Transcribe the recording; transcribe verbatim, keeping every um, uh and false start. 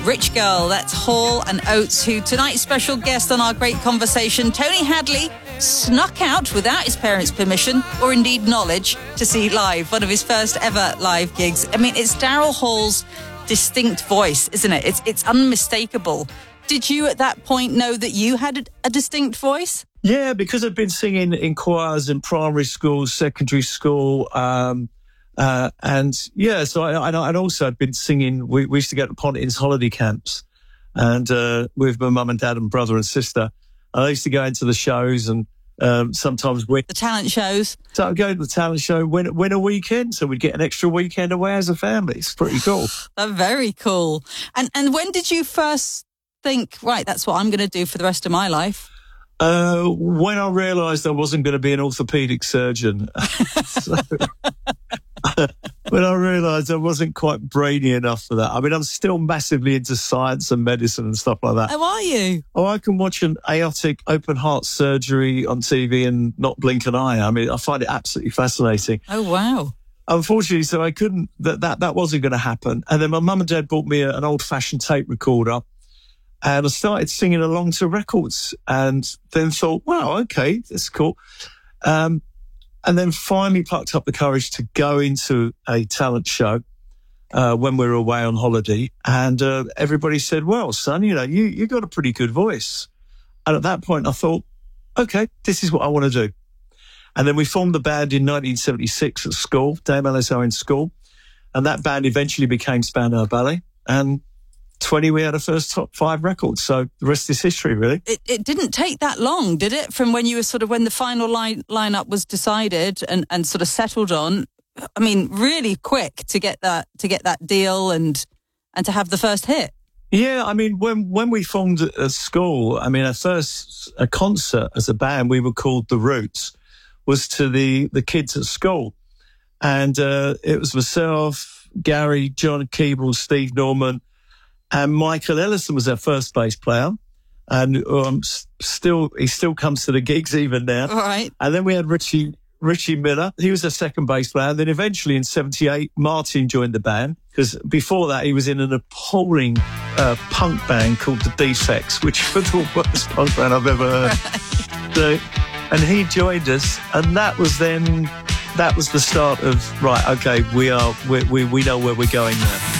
Rich Girl, that's Hall and Oates, who tonight's special guest on our great conversation. Tony Hadley snuck out without his parents' permission or indeed knowledge to see live, one of his first ever live gigs. I mean, it's Daryl Hall's distinct voice, isn't it? It's it's unmistakable. Did you at that point know that you had a, a distinct voice? Yeah, because I've been singing in choirs in primary school, secondary school, um, uh, and yeah, so I, I, and also I've been singing. We, we used to go to Pontins holiday camps, and uh, with my mum and dad and brother and sister, I used to go into the shows and um, sometimes win the talent shows. So I'd go to the talent show, win win a weekend, so we'd get an extra weekend away as a family. It's pretty cool. That's very cool. And and when did you first think, right, that's what I'm going to do for the rest of my life? Uh, when I realised I wasn't going to be an orthopaedic surgeon. so, when I realised I wasn't quite brainy enough for that. I mean, I'm still massively into science and medicine and stuff like that. How are you? Oh, I can watch an aortic open heart surgery on T V and not blink an eye. I mean, I find it absolutely fascinating. Oh, wow. Unfortunately, so I couldn't, that, that, that wasn't going to happen. And then my mum and dad bought me a, an old-fashioned tape recorder. And I started singing along to records and then thought, wow, okay, that's cool. Um, and then finally plucked up the courage to go into a talent show uh, when we were away on holiday. And uh, everybody said, well, son, you know, you, you got a pretty good voice. And at that point, I thought, okay, this is what I want to do. And then we formed the band in nineteen seventy-six at school, Dame Alice Owen School. And that band eventually became Spandau Ballet. And twenty, we had our first top five records. So the rest is history, really. It, it didn't take that long, did it? From when you were sort of, when the final line lineup was decided and, and sort of settled on. I mean, really quick to get that, to get that deal and, and to have the first hit. Yeah. I mean, when, when we formed a school, I mean, our first a concert as a band, we were called The Roots, was to the, the kids at school. And, uh, it was myself, Gary, John Keeble, Steve Norman, and Michael Ellison was our first bass player. And um, still, he still comes to the gigs even now. All right. And then we had Richie Richie Miller. He was our second bass player. And then eventually in seventy-eight, Martin joined the band. Because before that, he was in an appalling uh, punk band called The Defects, which was the worst punk band I've ever heard. Right. So, and he joined us. And that was then, that was the start of, right, okay, we are, we, we, we know where we're going now.